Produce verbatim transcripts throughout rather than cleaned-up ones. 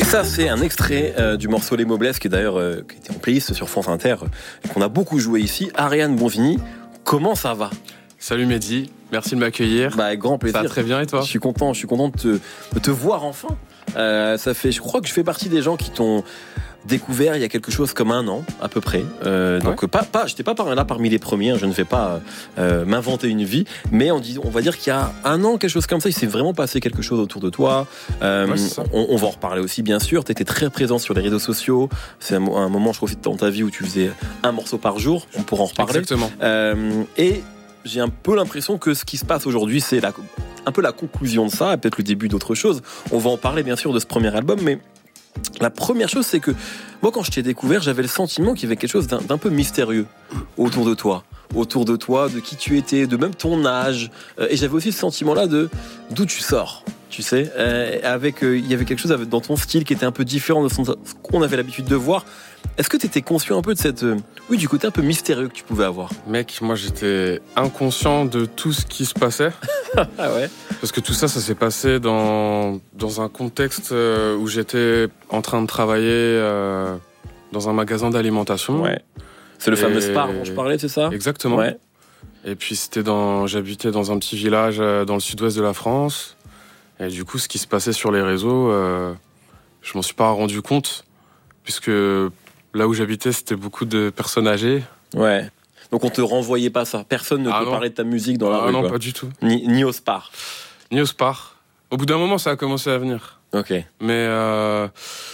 Ça, c'est un extrait euh, du morceau Les Mots Blesses, qui est d'ailleurs euh, qui était en playlist sur France Inter, euh, et qu'on a beaucoup joué ici. Ariane Bonvigny, comment ça va ? Salut Mehdi, merci de m'accueillir. Bah, avec grand plaisir. Ça va très bien et toi ? Je suis content, je suis content de te, de te voir enfin. Euh, ça fait, je crois que je fais partie des gens qui t'ont découvert il y a quelque chose comme un an à peu près. Euh, donc ouais. pas, pas, j'étais pas par là parmi les premiers. Hein, je ne vais pas euh, m'inventer une vie, mais on dit, on va dire qu'il y a un an quelque chose comme ça, il s'est vraiment passé quelque chose autour de toi. Euh, ouais, c'est ça. on, on va en reparler aussi bien sûr. Tu étais très présent sur les réseaux sociaux. C'est un, un moment, je trouve, dans ta vie où tu faisais un morceau par jour. On pourra en reparler. Exactement. Euh, et j'ai un peu l'impression que ce qui se passe aujourd'hui, c'est la, un peu la conclusion de ça, et peut-être le début d'autre chose. On va en parler bien sûr de ce premier album, mais la première chose, c'est que moi, quand je t'ai découvert, j'avais le sentiment qu'il y avait quelque chose d'un, d'un peu mystérieux autour de toi, autour de toi, de qui tu étais, de même ton âge, euh, et j'avais aussi ce sentiment-là de d'où tu sors. Tu sais, euh, avec, euh, il y avait quelque chose dans ton style qui était un peu différent de ce qu'on avait l'habitude de voir. Est-ce que tu étais conscient un peu de cette, euh, oui, du côté un peu mystérieux que tu pouvais avoir ? Mec, moi j'étais inconscient de tout ce qui se passait. Ah ouais. Parce que tout ça, ça s'est passé dans, dans un contexte où j'étais en train de travailler euh, dans un magasin d'alimentation. Ouais. C'est le Et... fameux Spar dont je parlais, c'est ça ? Exactement. Ouais. Et puis c'était dans, j'habitais dans un petit village dans le sud-ouest de la France. Et du coup, ce qui se passait sur les réseaux, euh, je m'en suis pas rendu compte, puisque là où j'habitais, c'était beaucoup de personnes âgées. Ouais. Donc on te renvoyait pas ça. Personne ne ah peut non. parler de ta musique dans la ah rue. Non, quoi. Pas du tout. Ni, ni au Spar. Ni au Spar. Au bout d'un moment, ça a commencé à venir. Ok. Mais, euh,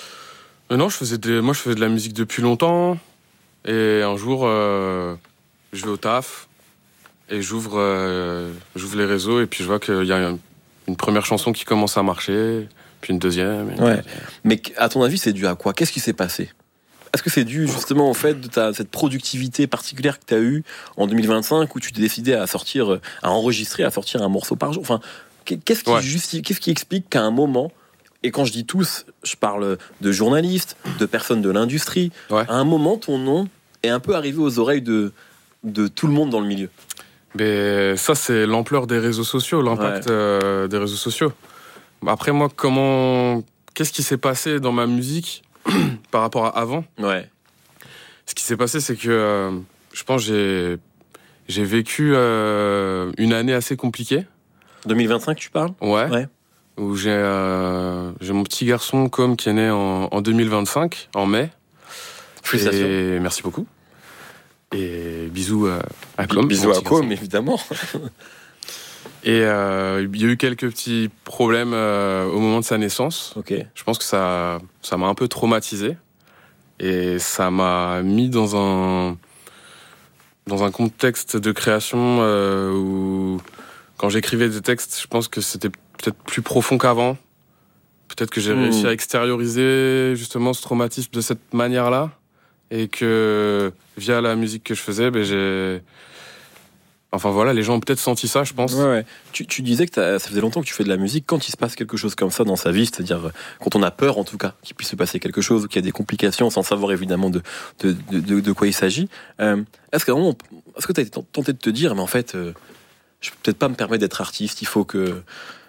mais non, je faisais de, moi, je faisais de la musique depuis longtemps. Et un jour, euh, je vais au taf et j'ouvre, euh, j'ouvre les réseaux et puis je vois qu'il y a une, une première chanson qui commence à marcher, puis une deuxième. Une ouais. deuxième. Mais à ton avis, c'est dû à quoi ? Qu'est-ce qui s'est passé ? Est-ce que c'est dû justement au fait de ta, cette productivité particulière que tu as eue en deux mille vingt-cinq où tu t'es décidé à sortir, à enregistrer, à sortir un morceau par jour ? Enfin, qu'est-ce qui, ouais. justifie, qu'est-ce qui explique qu'à un moment, et quand je dis tous, je parle de journalistes, de personnes de l'industrie, ouais. à un moment, ton nom est un peu arrivé aux oreilles de, de tout le monde dans le milieu. Mais ça, c'est l'ampleur des réseaux sociaux, l'impact ouais. euh, des réseaux sociaux. Après, moi, comment... Qu'est-ce qui s'est passé dans ma musique par rapport à avant ? Ouais. Ce qui s'est passé, c'est que euh, je pense que j'ai, j'ai vécu euh, une année assez compliquée. deux mille vingt-cinq, tu parles ? Ouais. ouais. Où j'ai, euh, j'ai mon petit garçon, Com, qui est né en, en deux mille vingt-cinq, en mai. Félicitations. Et merci beaucoup. Et bisous à, à Com. Bisous à Com, évidemment. Et euh, il y a eu quelques petits problèmes euh, au moment de sa naissance. Okay. Je pense que ça, ça m'a un peu traumatisé. Et ça m'a mis dans un, dans un contexte de création euh, où, quand j'écrivais des textes, je pense que c'était peut-être plus profond qu'avant. Peut-être que j'ai mmh. réussi à extérioriser justement ce traumatisme de cette manière-là. Et que via la musique que je faisais, ben j'ai... Enfin voilà, les gens ont peut-être senti ça, je pense. Ouais, ouais. Tu, tu disais que ça faisait longtemps que tu fais de la musique. Quand il se passe quelque chose comme ça dans sa vie, c'est-à-dire quand on a peur en tout cas qu'il puisse se passer quelque chose ou qu'il y a des complications sans savoir évidemment de, de, de, de quoi il s'agit, euh, est-ce, moment, est-ce que tu as été tenté de te dire mais en fait, euh, je peux peut-être pas me permettre d'être artiste, il faut que...